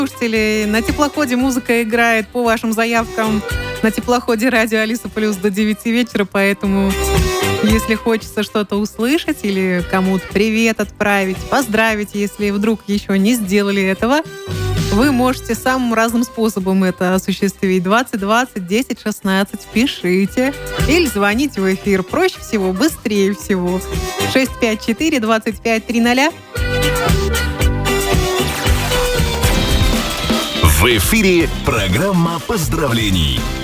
радиослушатели, на теплоходе музыка играет по вашим заявкам. На теплоходе радио Алиса Плюс до 9 вечера, поэтому если хочется что-то услышать или кому-то привет отправить, поздравить, если вдруг еще не сделали этого, вы можете самым разным способом это осуществить. 20 20 10 16 пишите или звоните в эфир. Проще всего, быстрее всего. 654 25 300. В эфире программа поздравлений.